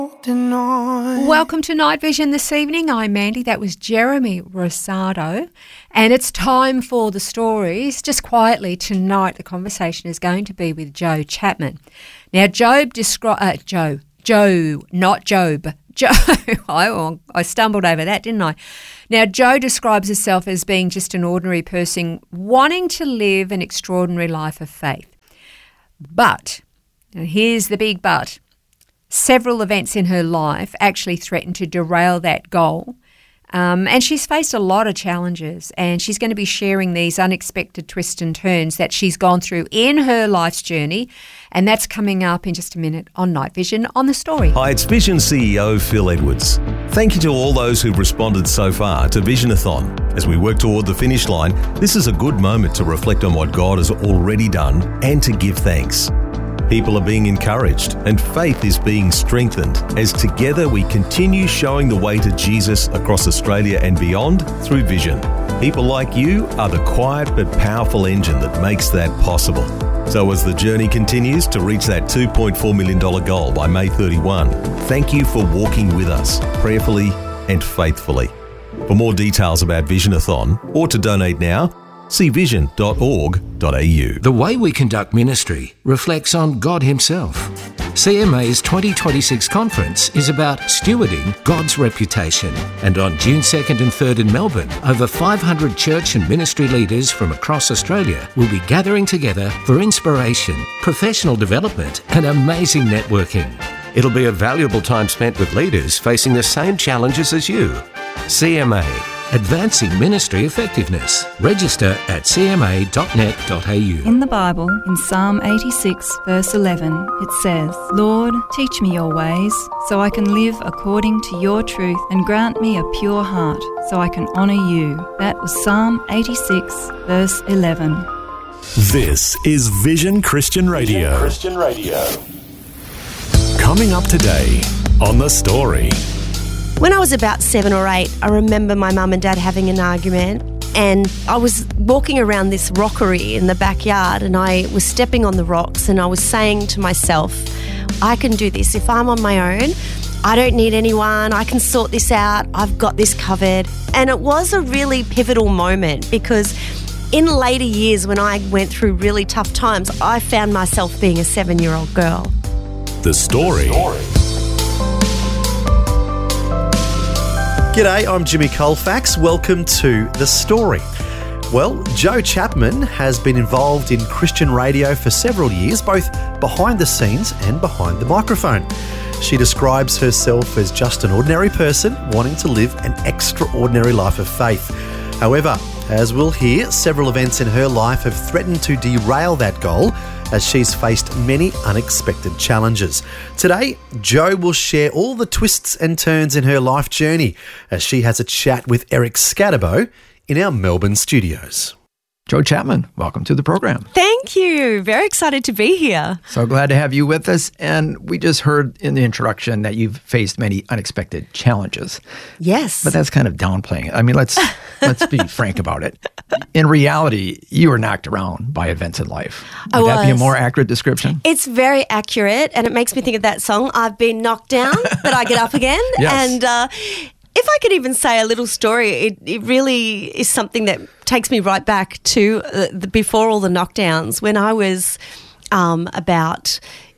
Welcome to Night Vision this evening. I'm Mandy. That was Jeremy Rosado. And it's time for the stories. Just quietly, tonight the conversation is going to be with Joe Chapman. Now, Joe, not Job. Joe, I stumbled over that, didn't I? Now, Joe describes herself as being just an ordinary person wanting to live an extraordinary life of faith. But, and here's the big but, several events in her life actually threatened to derail that goal. And she's faced a lot of challenges, and she's going to be sharing these unexpected twists and turns that she's gone through in her life's journey, and that's coming up in just a minute on Night Vision on The Story. Hi, it's Vision CEO Phil Edwards. Thank you to all those who've responded so far to Visionathon. As we work toward the finish line, this is a good moment to reflect on what God has already done and to give thanks. People are being encouraged and faith is being strengthened as together we continue showing the way to Jesus across Australia and beyond through Vision. People like you are the quiet but powerful engine that makes that possible. So as the journey continues to reach that $2.4 million goal by May 31, thank you for walking with us prayerfully and faithfully. For more details about Visionathon or to donate now, see vision.org.au. The way we conduct ministry reflects on God Himself. CMA's 2026 conference is about stewarding God's reputation. And on June 2nd and 3rd in Melbourne, over 500 church and ministry leaders from across Australia will be gathering together for inspiration, professional development and amazing networking. It'll be a valuable time spent with leaders facing the same challenges as you. CMA, Advancing Ministry Effectiveness. Register at cma.net.au. In the Bible, in Psalm 86, verse 11, it says, "Lord, teach me your ways, so I can live according to your truth, and grant me a pure heart, so I can honour you." That was Psalm 86, verse 11. This is Vision Christian Radio. Coming up today on The Story. When I was about 7 or 8, I remember my mum and dad having an argument, and I was walking around this rockery in the backyard and I was stepping on the rocks and I was saying to myself, I can do this. If I'm on my own, I don't need anyone. I can sort this out. I've got this covered. And it was a really pivotal moment because in later years when I went through really tough times, I found myself being a 7-year-old girl. The Story. G'day, I'm Jimmy Colfax. Welcome to The Story. Well, Joe Chapman has been involved in Christian radio for several years, both behind the scenes and behind the microphone. She describes herself as just an ordinary person wanting to live an extraordinary life of faith. However, as we'll hear, several events in her life have threatened to derail that goal as she's faced many unexpected challenges. Today, Joe will share all the twists and turns in her life journey as she has a chat with Eric Scatterbo in our Melbourne studios. Joe Chapman, welcome to the program. Thank you. Very excited to be here. So glad to have you with us. And we just heard in the introduction that you've faced many unexpected challenges. Yes. But that's kind of downplaying it. I mean, let's be frank about it. In reality, you were knocked around by events in life. Would that be a more accurate description? It's very accurate, and it makes me think of that song, I've been knocked down, but I get up again. Yes. And if I could even say a little story, it really is something that takes me right back to before all the knockdowns, when I was about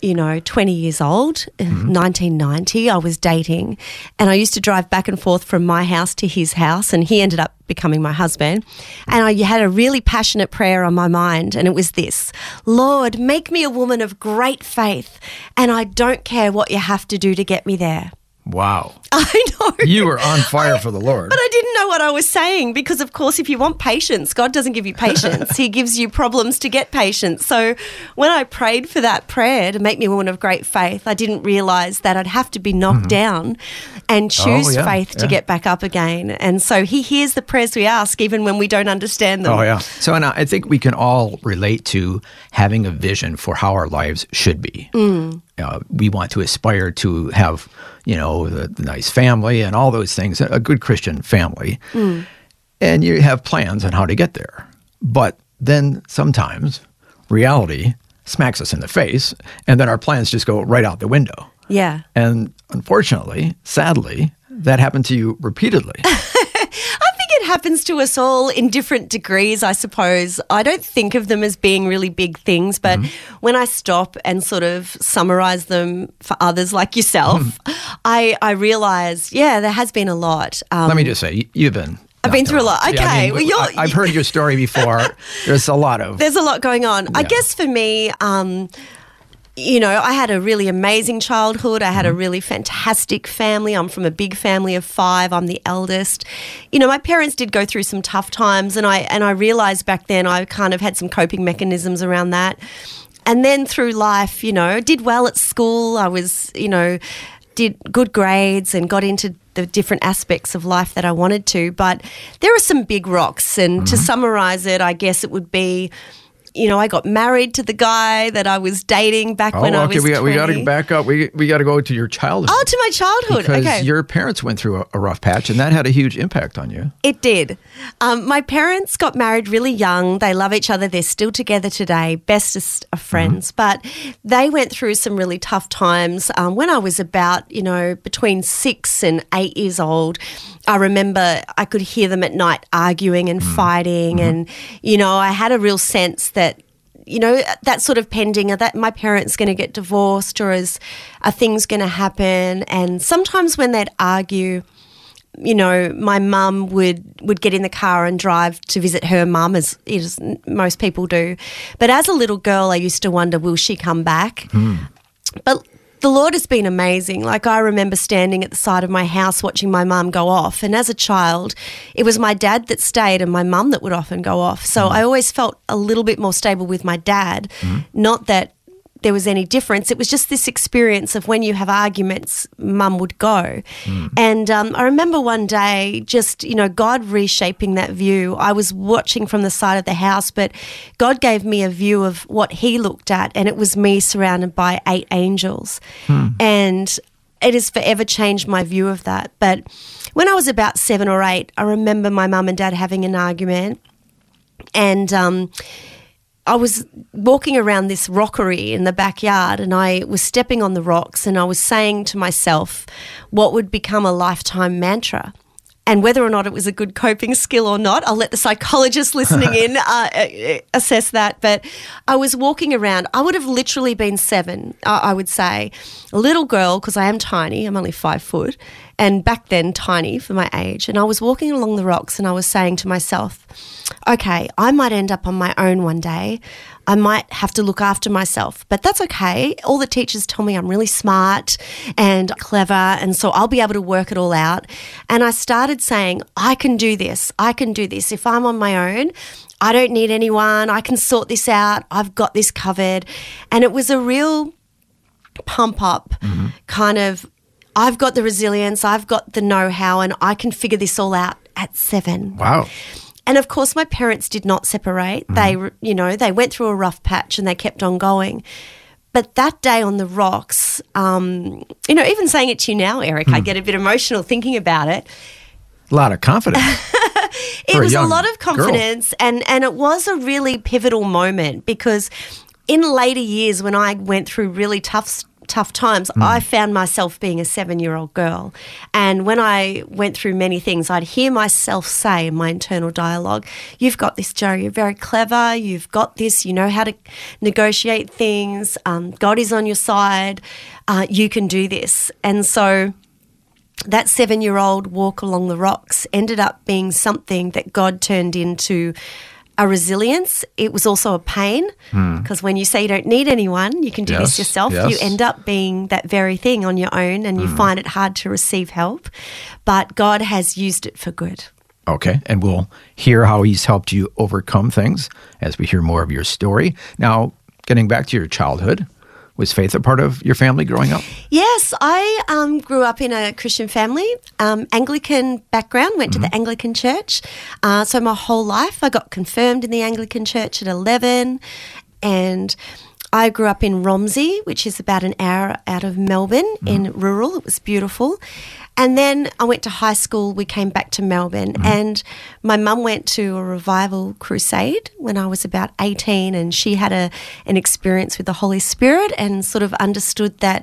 20 years old, 1990, I was dating, and I used to drive back and forth from my house to his house, and he ended up becoming my husband. And I had a really passionate prayer on my mind, and it was this: Lord, make me a woman of great faith, and I don't care what you have to do to get me there. Wow. I know. You were on fire for the Lord. But I didn't know what I was saying because, of course, if you want patience, God doesn't give you patience. He gives you problems to get patience. So when I prayed for that prayer to make me a woman of great faith, I didn't realise that I'd have to be knocked down and choose faith to get back up again. And so He hears the prayers we ask even when we don't understand them. Oh, yeah. So and I think we can all relate to having a vision for how our lives should be. We want to aspire to have, the nice family and all those things, a good Christian family. And you have plans on how to get there. But then sometimes reality smacks us in the face, and then our plans just go right out the window. Yeah. And unfortunately, sadly, that happened to you repeatedly. I think it happens to us all in different degrees, I suppose. I don't think of them as being really big things, but when I stop and sort of summarize them for others like yourself, I realize, there has been a lot. Let me just say, you've been... I've been through a lot. Okay. I've heard your story before. There's a lot going on. I guess for me... I had a really amazing childhood. I had a really fantastic family. I'm from a big family of 5. I'm the eldest. My parents did go through some tough times, and I realised back then I kind of had some coping mechanisms around that. And then through life, did well at school. I was, did good grades and got into the different aspects of life that I wanted to. But there are some big rocks, and to summarise it, I guess it would be... I got married to the guy that I was dating back when I was 20. We got to back up. We got to go to your childhood. Oh, to my childhood. Because your parents went through a rough patch, and that had a huge impact on you. It did. My parents got married really young. They love each other. They're still together today, bestest of friends. But they went through some really tough times. When I was about, between 6 and 8 years old, I remember I could hear them at night arguing and fighting, and, I had a real sense that, that sort of pending, that my parents going to get divorced, or are things going to happen. And sometimes when they'd argue, my mum would get in the car and drive to visit her mum, as most people do. But as a little girl, I used to wonder, will she come back? But the Lord has been amazing. Like, I remember standing at the side of my house watching my mum go off. And as a child, it was my dad that stayed and my mum that would often go off. So I always felt a little bit more stable with my dad. Not that there was any difference. It was just this experience of when you have arguments, mum would go. And I remember one day just, God reshaping that view. I was watching from the side of the house, but God gave me a view of what he looked at, and it was me surrounded by 8 angels. And it has forever changed my view of that. But when I was about 7 or 8, I remember my mum and dad having an argument, and I was walking around this rockery in the backyard, and I was stepping on the rocks, and I was saying to myself what would become a lifetime mantra. And whether or not it was a good coping skill or not, I'll let the psychologist listening in assess that. But I was walking around. I would have literally been 7, I would say. A little girl, because I am tiny. I'm only 5 foot. And back then, tiny for my age. And I was walking along the rocks, and I was saying to myself, okay, I might end up on my own one day. I might have to look after myself, but that's okay. All the teachers tell me I'm really smart and clever, and so I'll be able to work it all out. And I started saying, I can do this. I can do this. If I'm on my own, I don't need anyone. I can sort this out. I've got this covered. And it was a real pump up kind of, I've got the resilience, I've got the know-how, and I can figure this all out at 7. Wow. And of course, my parents did not separate. They, they went through a rough patch and they kept on going. But that day on the rocks, even saying it to you now, Eric, I get a bit emotional thinking about it. A lot of confidence. It was a lot of confidence, and it was a really pivotal moment, because in later years when I went through really tough times, I found myself being a 7-year-old girl. And when I went through many things, I'd hear myself say in my internal dialogue, you've got this, Jo, you're very clever, you've got this, you know how to negotiate things, God is on your side, you can do this. And so that 7-year-old walk along the rocks ended up being something that God turned into a resilience. It was also a pain, because when you say you don't need anyone, you can do this yourself, you end up being that very thing on your own, and you find it hard to receive help. But God has used it for good. Okay, and we'll hear how he's helped you overcome things as we hear more of your story. Now, getting back to your childhood, was faith a part of your family growing up? Yes, I grew up in a Christian family, Anglican background, went to the Anglican church. So my whole life I got confirmed in the Anglican church at 11, and I grew up in Romsey, which is about an hour out of Melbourne in rural. It was beautiful. And then I went to high school. We came back to Melbourne, and my mum went to a revival crusade when I was about 18, and she had an experience with the Holy Spirit and sort of understood that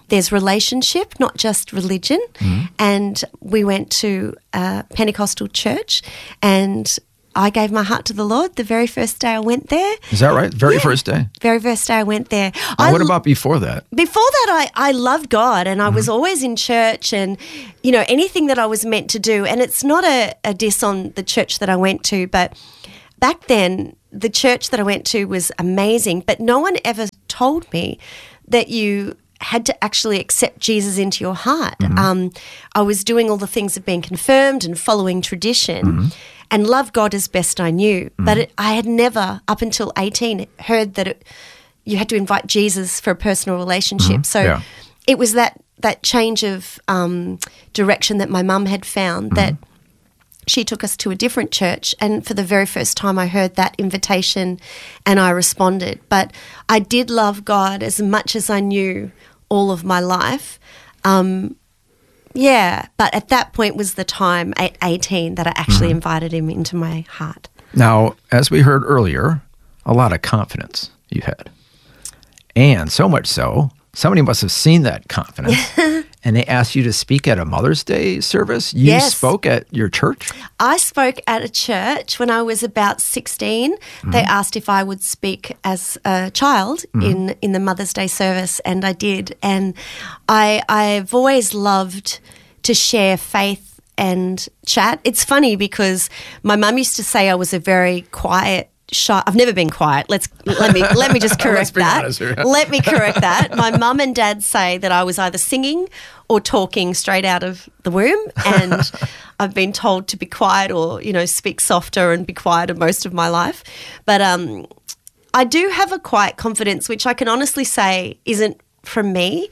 there's relationship, not just religion. And we went to a Pentecostal church, and I gave my heart to the Lord the very first day I went there. Is that right? Very first day? Very first day I went there. What about before that? Before that, I loved God, and I was always in church and, anything that I was meant to do. And it's not a diss on the church that I went to, but back then, the church that I went to was amazing, but no one ever told me that you had to actually accept Jesus into your heart. I was doing all the things of being confirmed and following tradition and loved God as best I knew. But I had never, up until 18, heard that you had to invite Jesus for a personal relationship. So it was that change of direction that my mum had found that she took us to a different church, and for the very first time I heard that invitation and I responded. But I did love God as much as I knew all of my life. But at that point was the time at 18 that I actually invited him into my heart. Now, as we heard earlier, a lot of confidence you had. And so much so, somebody must have seen that confidence and they asked you to speak at a Mother's Day service. You spoke at your church? I spoke at a church when I was about 16. They asked if I would speak as a child in the Mother's Day service, and I did. And I've always loved to share faith and chat. It's funny because my mum used to say I was a very quiet, shy. I've never been quiet. Let me just correct that. Let me correct that. My mum and dad say that I was either singing or talking straight out of the womb, and I've been told to be quiet or speak softer and be quieter most of my life. But I do have a quiet confidence, which I can honestly say isn't from me.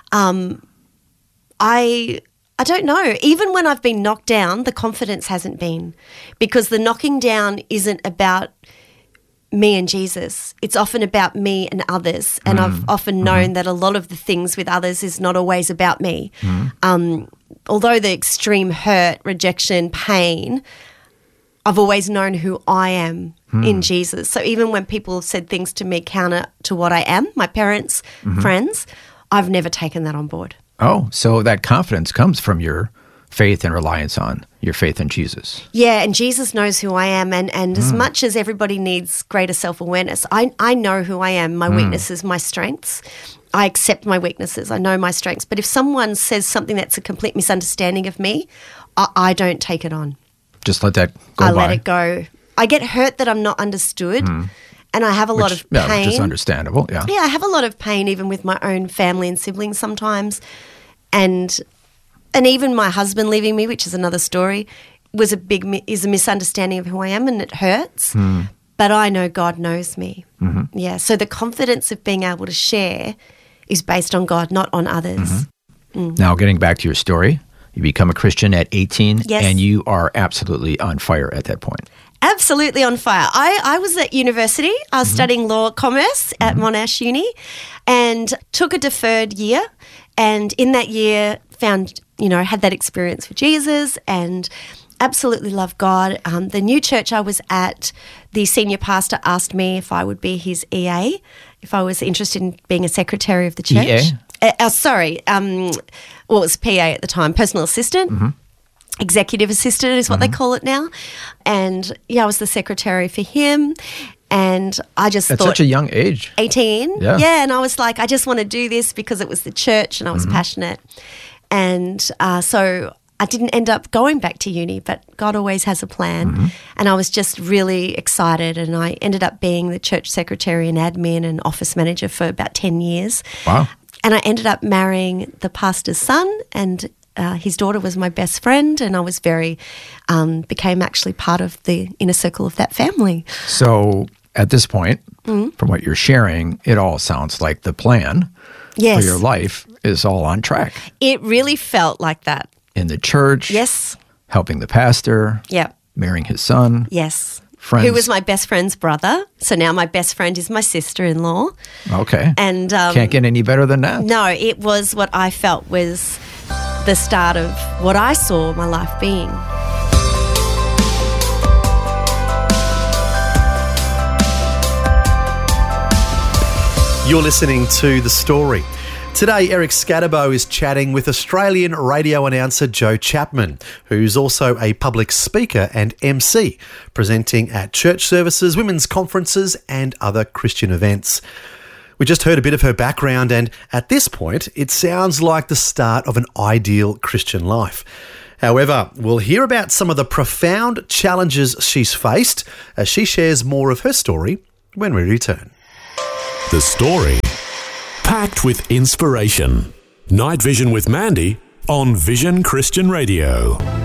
I don't know. Even when I've been knocked down, the confidence hasn't been, because the knocking down isn't about me and Jesus. It's often about me and others. And I've often known that a lot of the things with others is not always about me. Although the extreme hurt, rejection, pain, I've always known who I am in Jesus. So even when people have said things to me counter to what I am, my parents, friends, I've never taken that on board. Oh, so that confidence comes from your faith and reliance on your faith in Jesus. Yeah, and Jesus knows who I am. And as much as everybody needs greater self-awareness, I know who I am, my weaknesses, my strengths. I accept my weaknesses. I know my strengths. But if someone says something that's a complete misunderstanding of me, I don't take it on. Just let that go by. I let it go. I get hurt that I'm not understood. And I have a lot of pain. Which is understandable, Yeah, I have a lot of pain even with my own family and siblings sometimes. And even my husband leaving me, which is another story, is a misunderstanding of who I am, and it hurts. But I know God knows me. Yeah, so the confidence of being able to share is based on God, not on others. Now, getting back to your story, you become a Christian at 18, yes. and you are absolutely on fire at that point. Absolutely on fire. I was at university. I was studying law commerce at Monash Uni, and took a deferred year. And in that year, had that experience with Jesus and absolutely loved God. The new church I was at, the senior pastor asked me if I would be his EA, if I was interested in being a secretary of the church. EA? It was PA at the time, personal assistant. Executive assistant is what they call it now. And I was the secretary for him. And I just at thought... such a young age. 18. Yeah, and I was like, I just want to do this because it was the church and I was passionate. And so I didn't end up going back to uni, but God always has a plan. And I was just really excited, and I ended up being the church secretary and admin and office manager for about 10 years. Wow. And I ended up marrying the pastor's son, and his daughter was my best friend, and I was became actually part of the inner circle of that family. So at this point, from what you're sharing, it all sounds like the plan for your life is all on track. It really felt like that. In the church. Yes. Helping the pastor. Yeah. Marrying his son. Yes. Friends. Who was my best friend's brother. So now my best friend is my sister-in-law. Okay. And can't get any better than that. No, it was what I felt was the start of what I saw my life being. You're listening to The Story. Today, Eric Scatterbo is chatting with Australian radio announcer Joe Chapman, who's also a public speaker and MC, presenting at church services, women's conferences and other Christian events. We just heard a bit of her background, and at this point, it sounds like the start of an ideal Christian life. However, we'll hear about some of the profound challenges she's faced as she shares more of her story when we return. The Story. Packed with inspiration. Night Vision with Mandy on Vision Christian Radio.